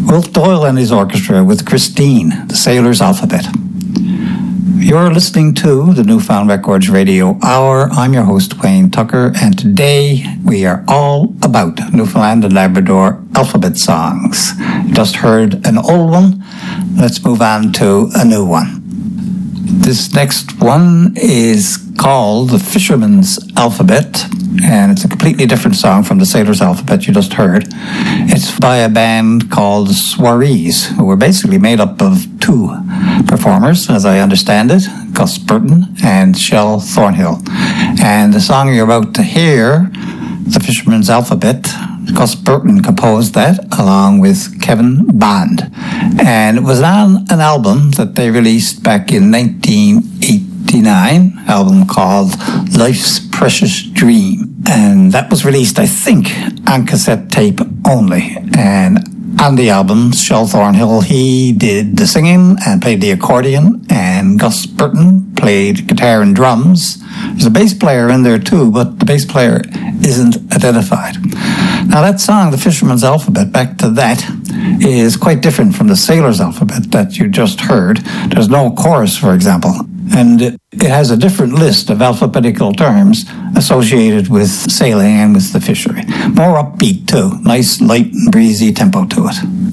Wilf Doyle and his orchestra with Christine, the Sailor's Alphabet. You're listening to the Newfound Records Radio Hour. I'm your host, Wayne Tucker, and today we are all about Newfoundland and Labrador alphabet songs. You just heard an old one. Let's move on to a new one. This next one is called The Fisherman's Alphabet, and it's a completely different song from the Sailor's Alphabet you just heard. It's by a band called Soirees, who were basically made up of two performers, as I understand it, Gus Burton and Shel Thornhill. And the song you're about to hear, The Fisherman's Alphabet, Gus Burton composed that along with Kevin Bond. And it was on an album that they released back in 1989, album called Life's Precious Dream. And that was released, I think, on cassette tape only. And on the album, Shel Thornhill, he did the singing and played the accordion, and Gus Burton played guitar and drums. There's a bass player in there too, but the bass player isn't identified. Now that song, The Fisherman's Alphabet, back to that, is quite different from the Sailor's Alphabet that you just heard. There's no chorus, for example, and it has a different list of alphabetical terms associated with sailing and with the fishery. More upbeat too, nice light and breezy tempo to it.